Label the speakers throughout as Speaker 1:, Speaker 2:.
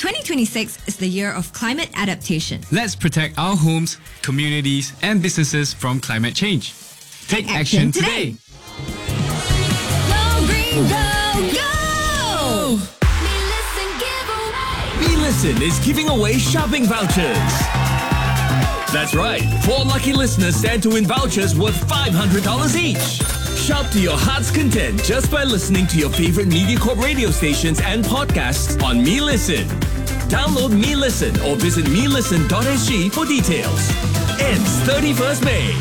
Speaker 1: 2026 is the year of climate adaptation.
Speaker 2: Let's protect our homes, communities, and businesses from climate change. Take action today.
Speaker 1: Go green, go, go!
Speaker 3: Me Listen is giving away shopping vouchers. That's right. 4 lucky listeners stand to win vouchers worth $500 each. Shop to your heart's content just by listening to your favorite MediaCorp radio stations and podcasts on Me Listen. Download Me Listen or visit melisten.sg for details. Ends 31st May.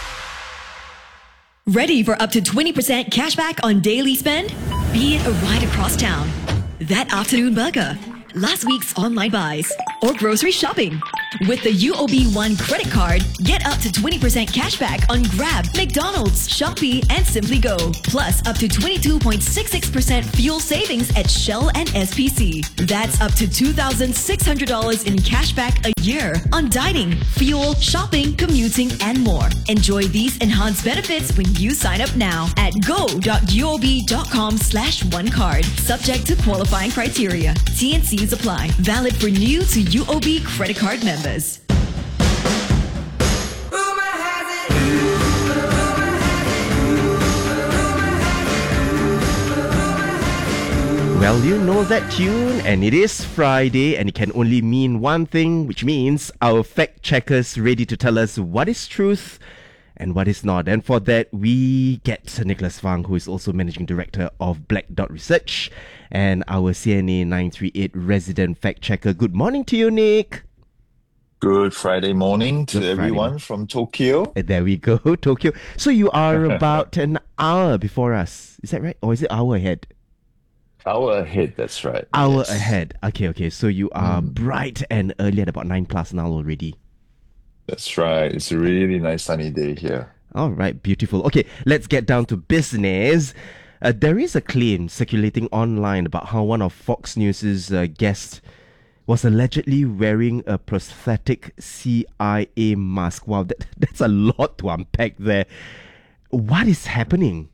Speaker 4: Ready for up to 20% cashback on daily spend? Be it a ride across town, that afternoon burger, last week's online buys, or grocery shopping. With the UOB One credit card, get up to 20% cashback on Grab, McDonald's, Shopee, and Simply Go. Plus, up to 22.66% fuel savings at Shell and SPC. That's up to $2,600 in cashback a year on dining, fuel, shopping, commuting, and more. Enjoy these enhanced benefits when you sign up now at go.uob.com/onecard. Subject to qualifying criteria. T&Cs apply. Valid for new to UOB credit card members.
Speaker 5: Well, you know that tune, and it is Friday, and it can only mean one thing, which means our fact checkers ready to tell us what is truth and what is not. And for that, we get Nicholas Fang, who is also Managing Director of Black Dot Research, and our CNA 938 resident fact checker. Good morning to you, Nick.
Speaker 6: Good Friday morning to everyone from Tokyo.
Speaker 5: There we go, Tokyo. So you are about an hour before us. Is that right? Or is it hour ahead?
Speaker 6: Hour ahead, that's right.
Speaker 5: Hour ahead. Okay. So you are bright and early at about 9+ now already.
Speaker 6: That's right. It's a really nice sunny day here.
Speaker 5: All right, beautiful. Okay, let's get down to business. There is a claim circulating online about how one of Fox News' guests was allegedly wearing a prosthetic CIA mask. Wow, that's a lot to unpack there. What is happening?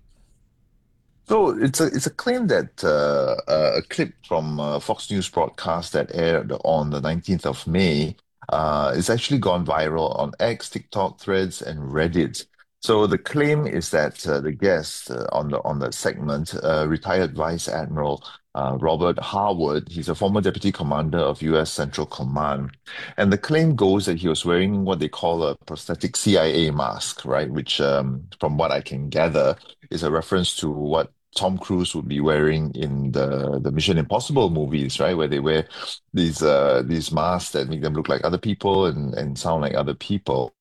Speaker 6: So it's a claim that a clip from Fox News broadcast that aired on the 19th of May is actually gone viral on X, TikTok, Threads, and Reddit. So the claim is that the guest on the segment, retired Vice Admiral Robert Harwood, he's a former deputy commander of U.S. Central Command, and the claim goes that he was wearing what they call a prosthetic CIA mask, right? Which, from what I can gather, is a reference to what Tom Cruise would be wearing in the Mission Impossible movies, right? Where they wear these masks that make them look like other people and sound like other people.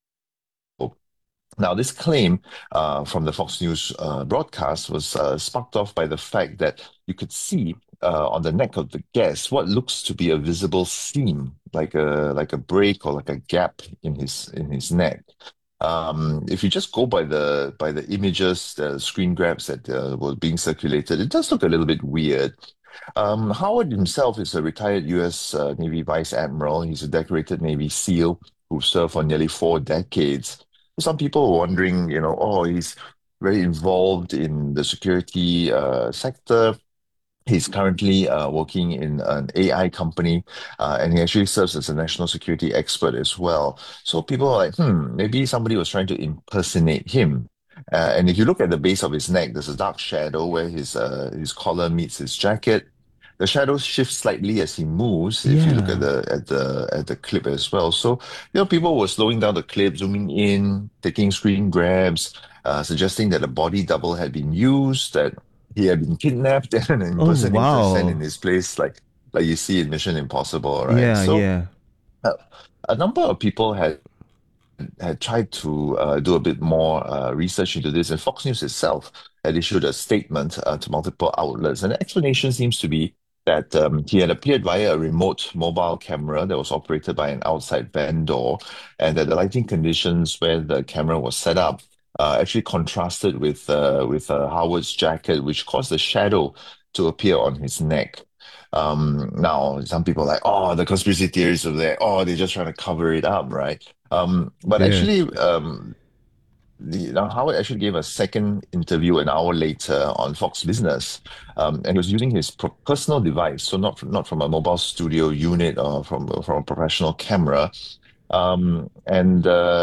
Speaker 6: Now, this claim from the Fox News broadcast was sparked off by the fact that you could see on the neck of the guest what looks to be a visible seam, like a break or like a gap in his neck. If you just go by the images, the screen grabs that were being circulated, it does look a little bit weird. Howard himself is a retired U.S. Navy Vice Admiral. He's a decorated Navy SEAL who served for nearly 4 decades. Some people were wondering, he's very involved in the security sector. He's currently working in an AI company, and he actually serves as a national security expert as well. So people are like, maybe somebody was trying to impersonate him. And if you look at the base of his neck, there's a dark shadow where his collar meets his jacket. The shadows shift slightly as he moves. If you look at the clip as well, so people were slowing down the clip, zooming in, taking screen grabs, suggesting that a body double had been used, that he had been kidnapped, and an impersonator sent in his place, like you see in Mission Impossible, right? A number of people had tried to do a bit more research into this, and Fox News itself had issued a statement to multiple outlets, and the explanation seems to be that he had appeared via a remote mobile camera that was operated by an outside vendor, and that the lighting conditions where the camera was set up actually contrasted with Howard's jacket, which caused a shadow to appear on his neck. Now, some people are like, the conspiracy theories are there. They're just trying to cover it up, right? But actually, Howard actually gave a second interview an hour later on Fox Business, and he was using his personal device, so not from a mobile studio unit or from a professional camera. And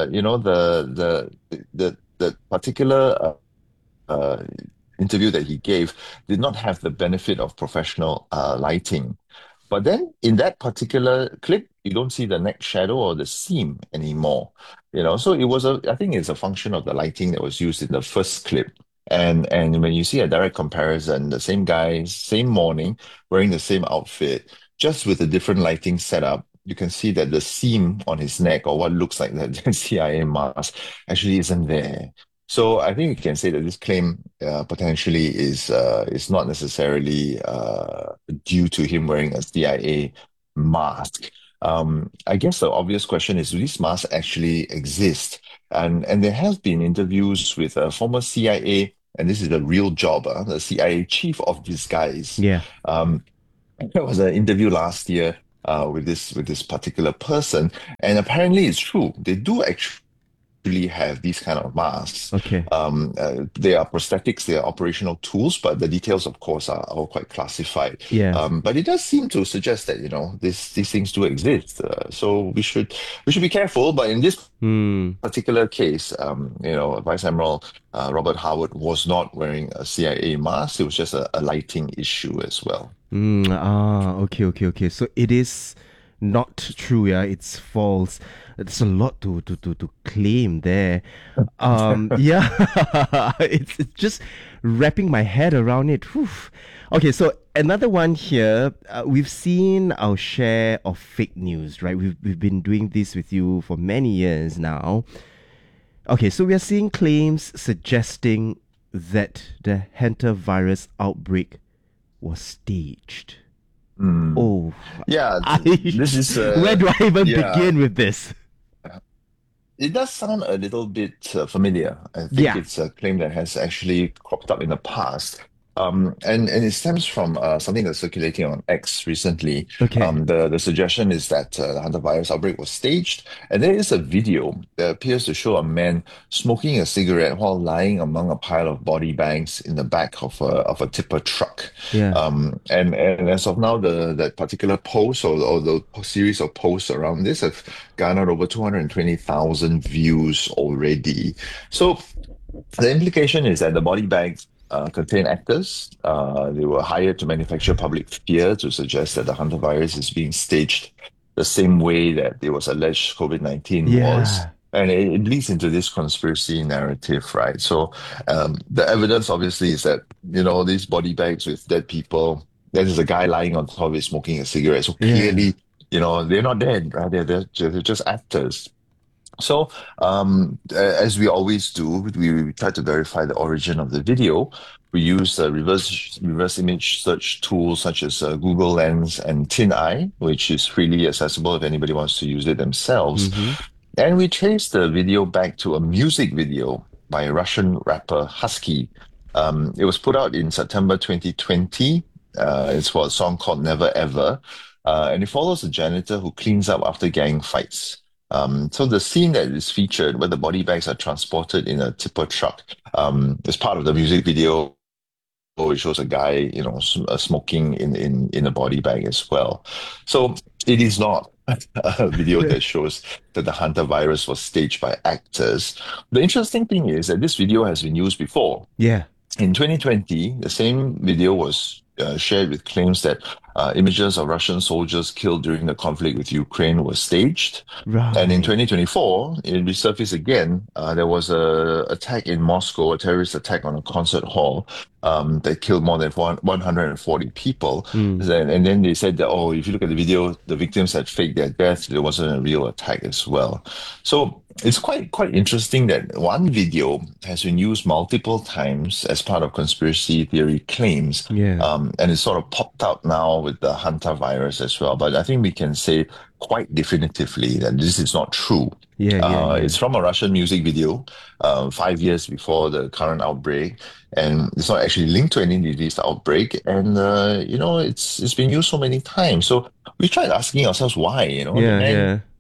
Speaker 6: the particular uh, interview that he gave did not have the benefit of professional lighting. But then in that particular clip, you don't see the neck shadow or the seam anymore. So I think it's a function of the lighting that was used in the first clip. And when you see a direct comparison, the same guy, same morning, wearing the same outfit, just with a different lighting setup, you can see that the seam on his neck or what looks like the CIA mask actually isn't there. So I think we can say that this claim potentially is not necessarily due to him wearing a CIA mask. I guess the obvious question is, do these masks actually exist? And there have been interviews with a former CIA, and this is a real job, the CIA chief of disguise.
Speaker 5: Yeah.
Speaker 6: There was an interview last year with this particular person, and apparently it's true. They do actually have these kind of masks.
Speaker 5: Okay.
Speaker 6: They are prosthetics, they are operational tools, but the details, of course, are all quite classified.
Speaker 5: Yeah.
Speaker 6: But it does seem to suggest that these things do exist. So we should be careful. But in this particular case, Vice Admiral Robert Howard was not wearing a CIA mask. It was just a lighting issue as well.
Speaker 5: Okay. So it is not true, yeah. It's false. There's a lot to claim there. Yeah, it's just wrapping my head around it. Whew. Okay, so another one here. We've seen our share of fake news, right? We've been doing this with you for many years now. Okay, so we are seeing claims suggesting that the hantavirus outbreak was staged. Oh,
Speaker 6: Yeah, this is
Speaker 5: where do I even
Speaker 6: yeah.
Speaker 5: begin with this?
Speaker 6: It does sound a little bit familiar. I think
Speaker 5: Yeah.
Speaker 6: it's a claim that has actually cropped up in the past. And it stems from something that's circulating on X recently.
Speaker 5: Okay.
Speaker 6: The suggestion is that the hantavirus outbreak was staged, and there is a video that appears to show a man smoking a cigarette while lying among a pile of body bags in the back of a tipper truck.
Speaker 5: Yeah.
Speaker 6: And as of now, that particular post or the series of posts around this have garnered over 220,000 views already. So the implication is that the body bags contain actors. They were hired to manufacture public fear to suggest that the hantavirus is being staged the same way that it was alleged COVID-19 was.
Speaker 5: Yeah.
Speaker 6: And it bleeds into this conspiracy narrative, right? So the evidence obviously is that, these body bags with dead people, there's a guy lying on top of it smoking a cigarette. So
Speaker 5: Yeah.
Speaker 6: clearly, they're not dead, right? They're just actors. So, as we always do, we try to verify the origin of the video. We use reverse image search tools such as Google Lens and TinEye, which is freely accessible if anybody wants to use it themselves. And we traced the video back to a music video by a Russian rapper Husky. It was put out in September 2020. It's for a song called Never Ever. And it follows a janitor who cleans up after gang fights. So the scene that is featured, where the body bags are transported in a tipper truck, is part of the music video. It shows a guy, smoking in a body bag as well. So it is not a video that shows that the hantavirus was staged by actors. The interesting thing is that this video has been used before.
Speaker 5: Yeah.
Speaker 6: In 2020, the same video was shared with claims that images of Russian soldiers killed during the conflict with Ukraine were staged.
Speaker 5: Right.
Speaker 6: And in 2024, it resurfaced again. There was a attack in Moscow, a terrorist attack on a concert hall that killed more than 140 people. And then they said that, if you look at the video, the victims had faked their death. There wasn't a real attack as well. So it's quite interesting that one video has been used multiple times as part of conspiracy theory claims.
Speaker 5: Yeah.
Speaker 6: And it's sort of popped out now with the hantavirus as well. But I think we can say quite definitively that this is not true.
Speaker 5: Yeah.
Speaker 6: It's from a Russian music video 5 years before the current outbreak, and it's not actually linked to any disease outbreak. And it's been used so many times. So we tried asking ourselves why. The man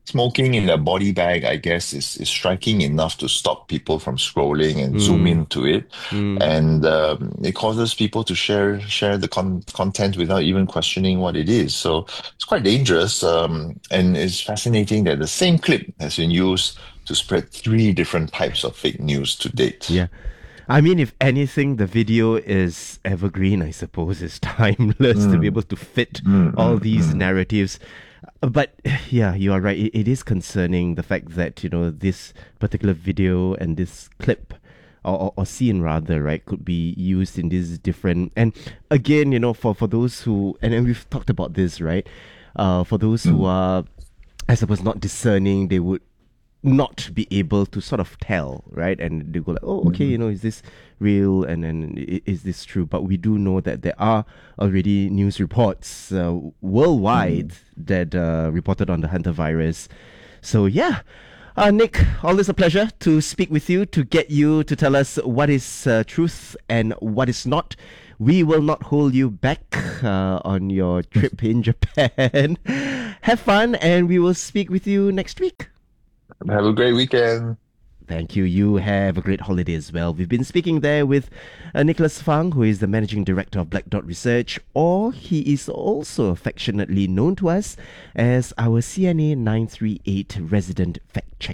Speaker 6: smoking in a body bag, I guess, is striking enough to stop people from scrolling and zoom into it, and it causes people to share the content without even questioning what it is. So it's quite dangerous, and it's fascinating that the same clip has been used to spread three different types of fake news to date.
Speaker 5: Yeah. I mean, if anything, the video is evergreen, I suppose. It's timeless to be able to fit all these narratives. But yeah, you are right. It is concerning the fact that, this particular video and this clip or scene rather, right, could be used in these different. And again, for those who, and we've talked about this, right? For those who are, I suppose, not discerning, they would not be able to sort of tell, right? And they go like, oh, okay, is this real? And then is this true? But we do know that there are already news reports worldwide that reported on the hantavirus. So yeah, Nick, always a pleasure to speak with you, to get you to tell us what is truth and what is not. We will not hold you back on your trip in Japan. Have fun, and we will speak with you next week.
Speaker 6: Have a great weekend.
Speaker 5: Thank you. You have a great holiday as well. We've been speaking there with Nicholas Fang, who is the Managing Director of Black Dot Research, or he is also affectionately known to us as our CNA 938 resident fact checker.